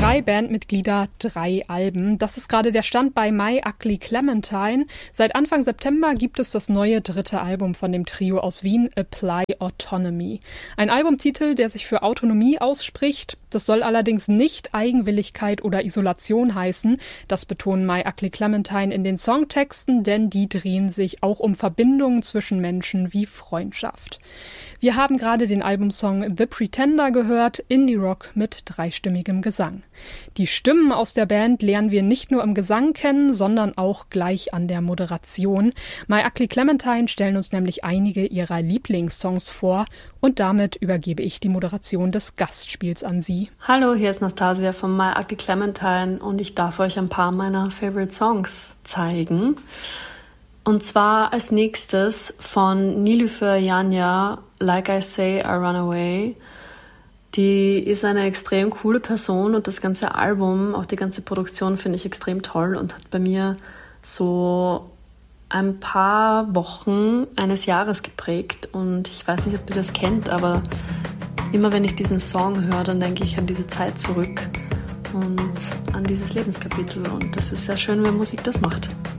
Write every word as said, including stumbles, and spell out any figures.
Drei Bandmitglieder, drei Alben. Das ist gerade der Stand bei My Ugly Clementine. Seit Anfang September gibt es das neue dritte Album von dem Trio aus Wien, Apply Autonomy. Ein Albumtitel, der sich für Autonomie ausspricht. Das soll allerdings nicht Eigenwilligkeit oder Isolation heißen. Das betonen My Ugly Clementine in den Songtexten, denn die drehen sich auch um Verbindungen zwischen Menschen wie Freundschaft. Wir haben gerade den Albumsong The Pretender gehört, Indie-Rock mit dreistimmigem Gesang. Die Stimmen aus der Band lernen wir nicht nur im Gesang kennen, sondern auch gleich an der Moderation. My Ugly Clementine stellen uns nämlich einige ihrer Lieblingssongs vor und damit übergebe ich die Moderation des Gastspiels an Sie. Hallo, hier ist Nastasia von My Ugly Clementine und ich darf euch ein paar meiner Favorite Songs zeigen. Und zwar als nächstes von Nilüfer Yanya, Like I Say, I Run Away. Die ist eine extrem coole Person und das ganze Album, auch die ganze Produktion finde ich extrem toll und hat bei mir so ein paar Wochen eines Jahres geprägt. Und ich weiß nicht, ob ihr das kennt, aber immer wenn ich diesen Song höre, dann denke ich an diese Zeit zurück und an dieses Lebenskapitel. Und das ist sehr schön, wenn Musik das macht.